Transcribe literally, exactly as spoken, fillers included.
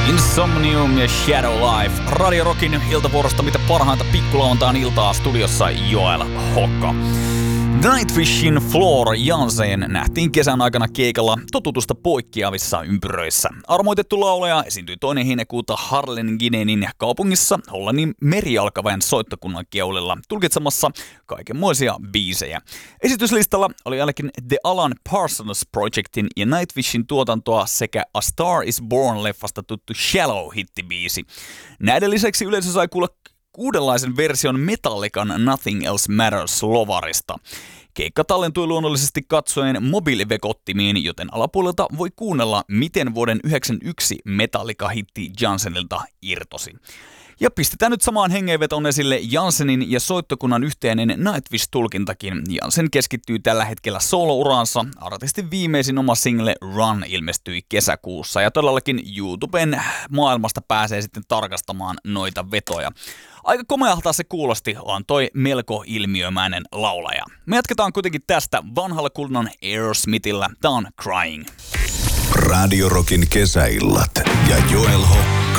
Insomnium ja Shadow Life. Radio Rockin iltavuorosta mitä parhainta pikkulauantain iltaa studiossa Joel Hokka. Nightwishin Floor Jansen nähtiin kesän aikana keikalla totutusta poikkeavissa ympyröissä. Armoitettu laulaja esiintyi toinen heinäkuuta Harlenginenin kaupungissa Hollannin merijalkaväen soittokunnan keulilla tulkitsemassa kaikenmoisia biisejä. Esityslistalla oli ainakin The Alan Parsons Projectin ja Nightwishin tuotantoa sekä A Star Is Born-leffasta tuttu Shallow-hittibiisi. Näiden lisäksi yleisö sai kuulla uudenlaisen version Metallican Nothing Else Matters-lovarista. Keikka tallentui luonnollisesti katsoen mobiilivekottimiin, joten alapuolelta voi kuunnella, miten vuoden yhdeksänkymmentäyksi Metallica-hitti Jansenilta irtosi. Ja pistetään nyt samaan hengenvetoon esille Jansenin ja soittokunnan yhteinen Nightwish-tulkintakin. Jansen keskittyy tällä hetkellä solo-uraansa. Artistin viimeisin oma single Run ilmestyi kesäkuussa ja todellakin YouTuben maailmasta pääsee sitten tarkastamaan noita vetoja. Aika komealta se kuulosti, on toi melko ilmiömäinen laulaja. Me jatketaan kuitenkin tästä vanhalla kunnon Aerosmithillä. Tää on Crying. Radio Rockin kesäillat ja Joel Hokka.